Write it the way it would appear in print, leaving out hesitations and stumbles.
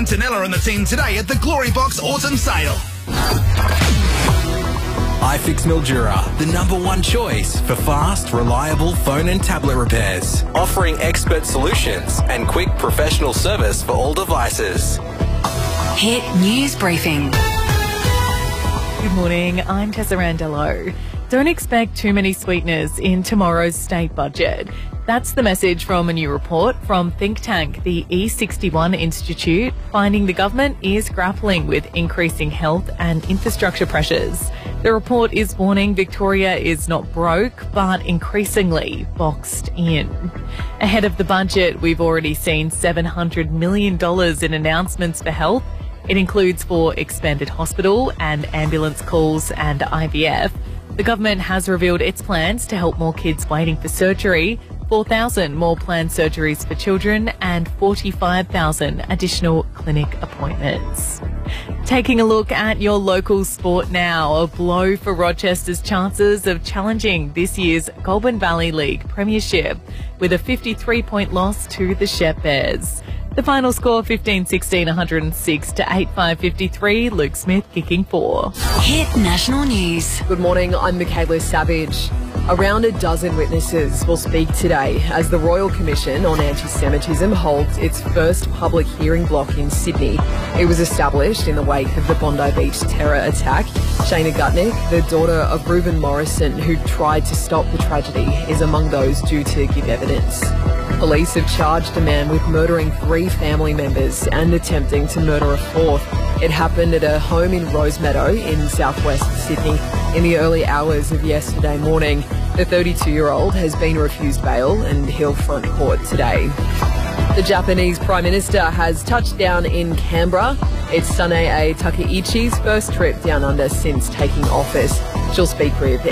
Antonella and the team today at the Glory Box Autumn Sale. iFix Mildura, the #1 choice for fast, reliable phone and tablet repairs. Offering expert solutions and quick professional service for all devices. Hit News Briefing. Good morning, I'm Tessa Randello. Don't expect too many sweeteners in tomorrow's state budget. That's the message from a new report from think tank the E61 Institute, finding the government is grappling with increasing health and infrastructure pressures. The report is warning Victoria is not broke, but increasingly boxed in. Ahead of the budget, we've already seen $700 million in announcements for health. It includes for expanded hospital and ambulance calls and IVF. The government has revealed its plans to help more kids waiting for surgery, 4,000 more planned surgeries for children and 45,000 additional clinic appointments. Taking a look at your local sport now, a blow for Rochester's chances of challenging this year's Goulburn Valley League Premiership with a 53-point loss to the Shep Bears. The final score 15-16, 106 to 8-5-53. Luke Smith kicking 4. Hit National News. Good morning, I'm Michaela Savage. Around a dozen witnesses will speak today as the Royal Commission on Anti-Semitism holds its first public hearing block in Sydney. It was established in the wake of the Bondi Beach terror attack. Shana Gutnick, the daughter of Reuben Morrison, who tried to stop the tragedy, is among those due to give evidence. Police have charged a man with murdering 3 family members and attempting to murder a 4th. It happened at a home in Rosemeadow in southwest Sydney in the early hours of yesterday morning. The 32-year-old has been refused bail and he'll front court today. The Japanese Prime Minister has touched down in Canberra. It's Sanae Takaichi's first trip down under since taking office. She'll speak with